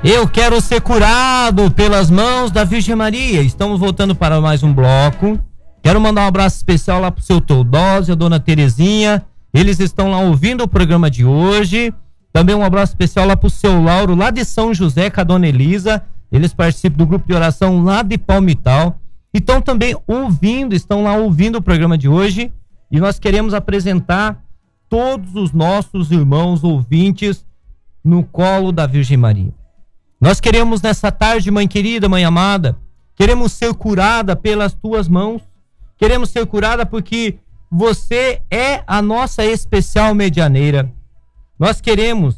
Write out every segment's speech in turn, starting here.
Eu quero ser curado pelas mãos da Virgem Maria. Estamos voltando para mais um bloco. Quero mandar um abraço especial lá pro seu Teodósio, a dona Terezinha. Eles estão lá ouvindo o programa de hoje. Também um abraço especial lá pro seu Lauro, lá de São José, com a dona Elisa. Eles participam do grupo de oração lá de Palmital. E estão também estão lá ouvindo o programa de hoje. E nós queremos apresentar todos os nossos irmãos ouvintes no colo da Virgem Maria. Nós queremos nessa tarde, mãe querida, mãe amada, queremos ser curada pelas tuas mãos, queremos ser curada porque você é a nossa especial medianeira. Nós queremos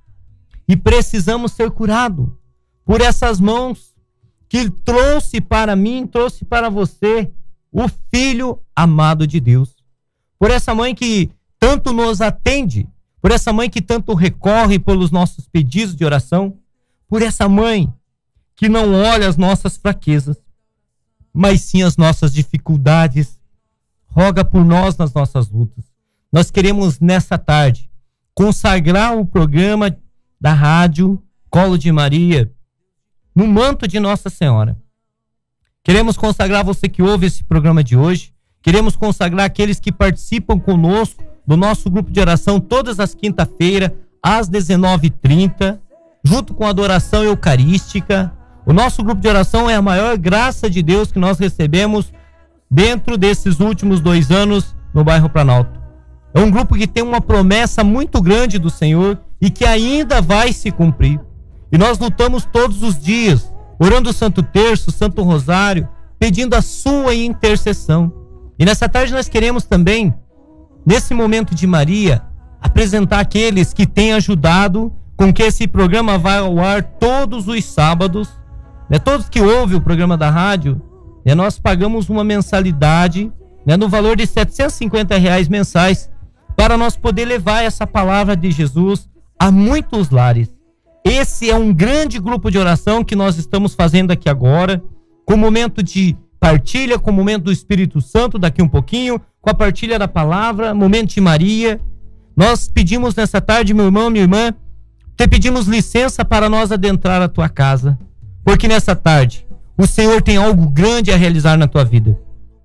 e precisamos ser curados por essas mãos que trouxe para mim, trouxe para você o Filho amado de Deus. Por essa mãe que tanto nos atende, por essa mãe que tanto recorre pelos nossos pedidos de oração, por essa mãe que não olha as nossas fraquezas, mas sim as nossas dificuldades, roga por nós nas nossas lutas. Nós queremos nessa tarde consagrar o programa da rádio Colo de Maria no manto de Nossa Senhora. Queremos consagrar você que ouve esse programa de hoje, queremos consagrar aqueles que participam conosco do nosso grupo de oração todas as quinta-feiras às 19h30, junto com a adoração eucarística. O nosso grupo de oração é a maior graça de Deus que nós recebemos dentro desses últimos 2 anos no bairro Planalto. É um grupo que tem uma promessa muito grande do Senhor e que ainda vai se cumprir. E nós lutamos todos os dias, orando o Santo Terço, Santo Rosário, pedindo a sua intercessão. E nessa tarde nós queremos também, nesse momento de Maria, apresentar aqueles que têm ajudado com que esse programa vá ao ar todos os sábados, né? Todos que ouvem o programa da rádio, né? Nós pagamos uma mensalidade, né? No valor de R$750 mensais, para nós poder levar essa palavra de Jesus a muitos lares. Esse é um grande grupo de oração que nós estamos fazendo aqui agora, com momento de partilha, com o momento do Espírito Santo daqui um pouquinho, com a partilha da palavra, momento de Maria. Nós pedimos nessa tarde, meu irmão, minha irmã, te pedimos licença para nós adentrar a tua casa, porque nessa tarde o Senhor tem algo grande a realizar na tua vida.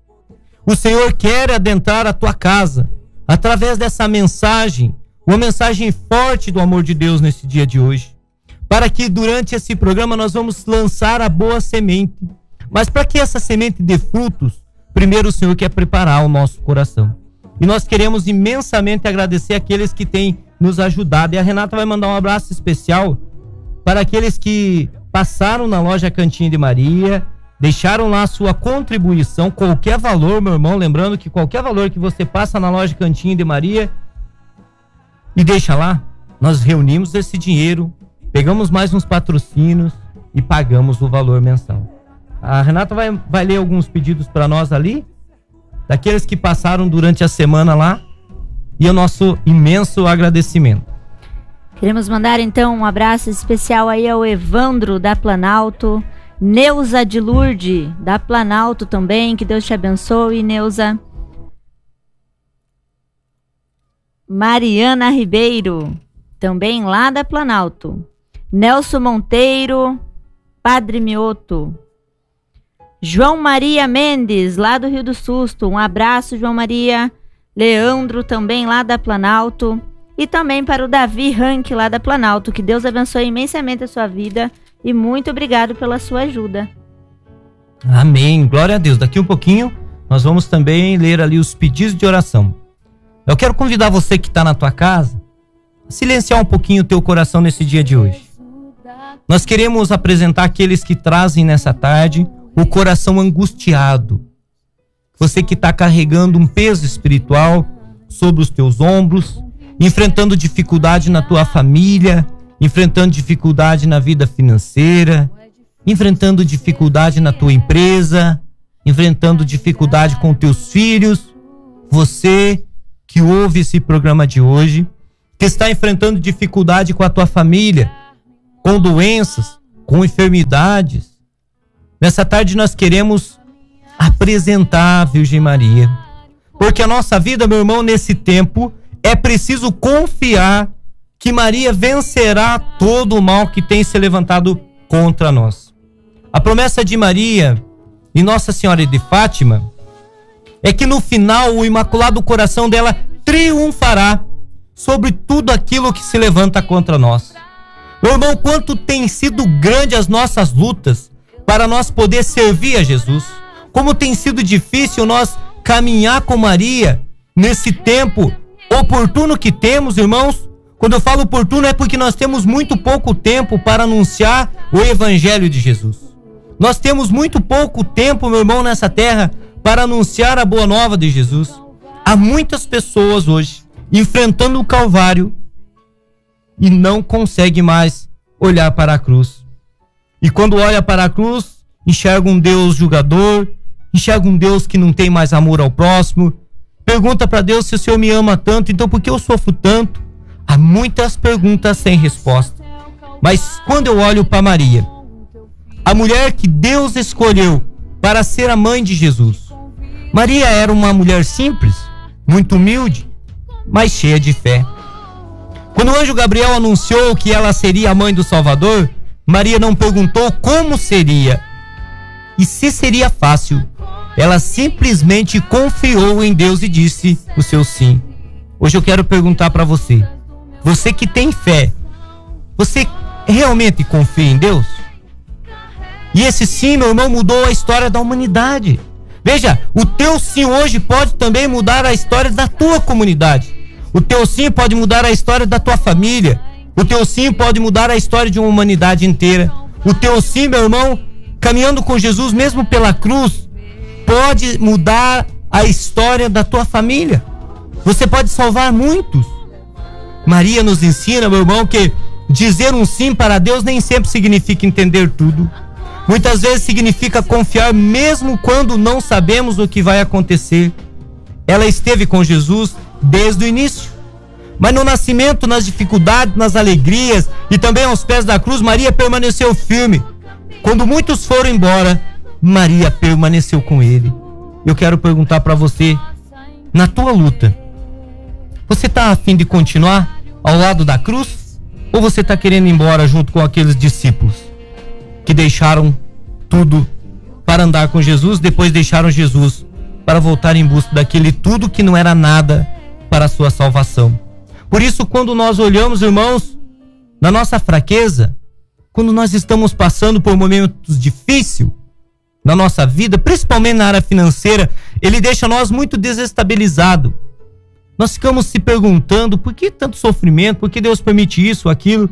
O Senhor quer adentrar a tua casa através dessa mensagem, uma mensagem forte do amor de Deus nesse dia de hoje, para que durante esse programa nós vamos lançar a boa semente. Mas para que essa semente dê frutos, primeiro o Senhor quer preparar o nosso coração. E nós queremos imensamente agradecer aqueles que têm nos ajudado. E a Renata vai mandar um abraço especial para aqueles que passaram na loja Cantinho de Maria, deixaram lá a sua contribuição, qualquer valor, meu irmão, lembrando que qualquer valor que você passa na loja Cantinho de Maria e deixa lá, nós reunimos esse dinheiro, pegamos mais uns patrocínios e pagamos o valor mensal. A Renata vai ler alguns pedidos para nós ali, daqueles que passaram durante a semana lá, e o nosso imenso agradecimento. Queremos mandar então um abraço especial aí ao Evandro da Planalto, Neuza de Lourdes da Planalto também, que Deus te abençoe, Neuza. Mariana Ribeiro, também lá da Planalto. Nelson Monteiro, Padre Mioto. João Maria Mendes, lá do Rio do Susto, um abraço, João Maria. Leandro, também lá da Planalto. E também para o Davi Rank, lá da Planalto. Que Deus abençoe imensamente a sua vida e muito obrigado pela sua ajuda. Amém, glória a Deus. Daqui um pouquinho nós vamos também ler ali os pedidos de oração. Eu quero convidar você que está na tua casa a silenciar um pouquinho o teu coração nesse dia de hoje. Nós queremos apresentar aqueles que trazem nessa tarde o coração angustiado. Você que está carregando um peso espiritual sobre os teus ombros, enfrentando dificuldade na tua família, enfrentando dificuldade na vida financeira, enfrentando dificuldade na tua empresa, enfrentando dificuldade com teus filhos. Você que ouve esse programa de hoje, que está enfrentando dificuldade com a tua família, com doenças, com enfermidades. Nessa tarde nós queremos apresentar a Virgem Maria, porque a nossa vida, meu irmão, nesse tempo é preciso confiar que Maria vencerá todo o mal que tem se levantado contra nós. A promessa de Maria e Nossa Senhora de Fátima é que no final o Imaculado Coração dela triunfará sobre tudo aquilo que se levanta contra nós. Meu irmão, quanto tem sido grande as nossas lutas para nós poder servir a Jesus. Como tem sido difícil nós caminhar com Maria nesse tempo oportuno que temos, irmãos. Quando eu falo oportuno é porque nós temos muito pouco tempo para anunciar o Evangelho de Jesus. Nós temos muito pouco tempo, meu irmão, nessa terra para anunciar a boa nova de Jesus. Há muitas pessoas hoje enfrentando o Calvário e não conseguem mais olhar para a cruz. E quando olha para a cruz, enxerga um Deus julgador, enxerga um Deus que não tem mais amor ao próximo. Pergunta para Deus se o Senhor me ama tanto, então por que eu sofro tanto? Há muitas perguntas sem resposta. Mas quando eu olho para Maria, a mulher que Deus escolheu para ser a mãe de Jesus, Maria era uma mulher simples, muito humilde, mas cheia de fé. Quando o anjo Gabriel anunciou que ela seria a mãe do Salvador, Maria não perguntou como seria e se seria fácil. Ela simplesmente confiou em Deus e disse o seu sim. Hoje eu quero perguntar para você, você que tem fé, você realmente confia em Deus? E esse sim, meu irmão, mudou a história da humanidade. Veja, o teu sim hoje pode também mudar a história da tua comunidade. O teu sim pode mudar a história da tua família. O teu sim pode mudar a história de uma humanidade inteira. O teu sim, meu irmão, caminhando com Jesus, mesmo pela cruz, pode mudar a história da tua família. Você pode salvar muitos. Maria nos ensina, meu irmão, que dizer um sim para Deus nem sempre significa entender tudo. Muitas vezes significa confiar mesmo quando não sabemos o que vai acontecer. Ela esteve com Jesus desde o início. Mas no nascimento, nas dificuldades, nas alegrias e também aos pés da cruz, Maria permaneceu firme. Quando muitos foram embora, Maria permaneceu com ele. Eu quero perguntar para você, na tua luta, você está a fim de continuar ao lado da cruz? Ou você está querendo ir embora junto com aqueles discípulos que deixaram tudo para andar com Jesus, depois deixaram Jesus para voltar em busca daquele tudo que não era nada para a sua salvação? Por isso, quando nós olhamos, irmãos, na nossa fraqueza, quando nós estamos passando por momentos difíceis na nossa vida, principalmente na área financeira, ele deixa nós muito desestabilizados. Nós ficamos se perguntando por que tanto sofrimento, por que Deus permite isso, aquilo.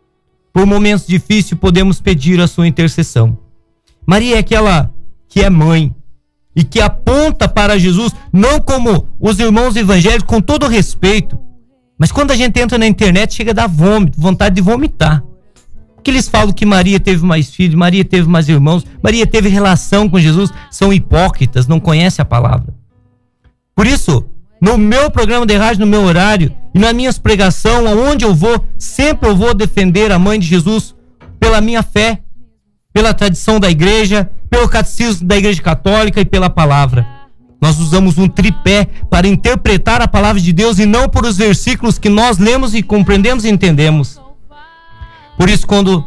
Por momentos difíceis podemos pedir a sua intercessão. Maria é aquela que é mãe e que aponta para Jesus, não como os irmãos evangélicos, com todo respeito, mas quando a gente entra na internet chega a dar vontade de vomitar. Porque eles falam que Maria teve mais filhos, Maria teve mais irmãos, Maria teve relação com Jesus, são hipócritas, não conhecem a palavra. Por isso, no meu programa de rádio, no meu horário e nas minhas pregações, aonde eu vou, sempre eu vou defender a mãe de Jesus pela minha fé, pela tradição da igreja, pelo catecismo da igreja católica e pela palavra. Nós usamos um tripé para interpretar a palavra de Deus e não por os versículos que nós lemos e compreendemos e entendemos. Por isso, quando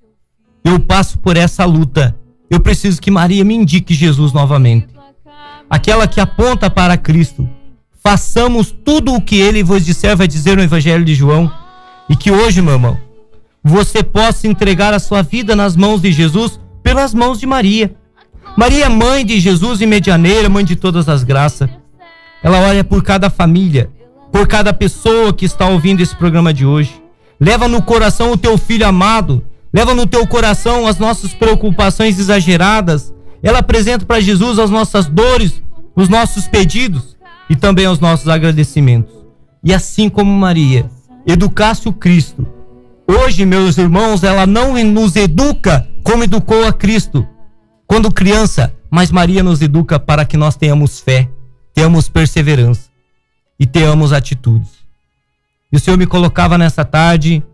eu passo por essa luta, eu preciso que Maria me indique Jesus novamente. Aquela que aponta para Cristo. Façamos tudo o que ele vos disser, vai dizer no Evangelho de João. E que hoje, meu irmão, você possa entregar a sua vida nas mãos de Jesus pelas mãos de Maria. Maria é mãe de Jesus e medianeira, mãe de todas as graças. Ela olha por cada família, por cada pessoa que está ouvindo esse programa de hoje. Leva no coração o teu filho amado, leva no teu coração as nossas preocupações exageradas. Ela apresenta para Jesus as nossas dores, os nossos pedidos e também os nossos agradecimentos. E assim como Maria educasse o Cristo, hoje, meus irmãos, ela não nos educa como educou a Cristo quando criança, mas Maria nos educa para que nós tenhamos fé, tenhamos perseverança e tenhamos atitudes. E o Senhor me colocava nessa tarde,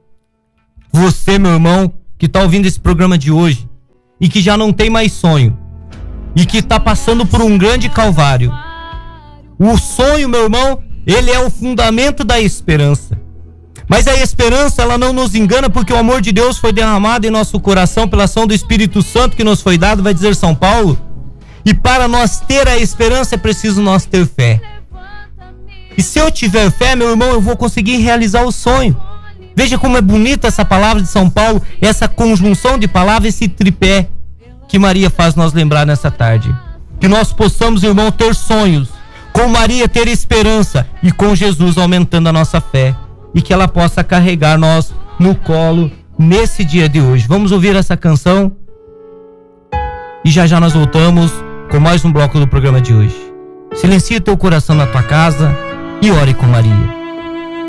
você, meu irmão, que está ouvindo esse programa de hoje e que já não tem mais sonho e que está passando por um grande calvário. O sonho, meu irmão, ele é o fundamento da esperança. Mas a esperança, ela não nos engana, porque o amor de Deus foi derramado em nosso coração pela ação do Espírito Santo que nos foi dado, vai dizer São Paulo. E para nós ter a esperança é preciso nós ter fé. E se eu tiver fé, meu irmão, eu vou conseguir realizar o sonho. Veja como é bonita essa palavra de São Paulo, essa conjunção de palavras, esse tripé que Maria faz nós lembrar nessa tarde. Que nós possamos, irmão, ter sonhos, com Maria ter esperança e com Jesus aumentando a nossa fé. E que ela possa carregar nós no colo nesse dia de hoje. Vamos ouvir essa canção e já nós voltamos com mais um bloco do programa de hoje. Silencie teu coração na tua casa e ore com Maria.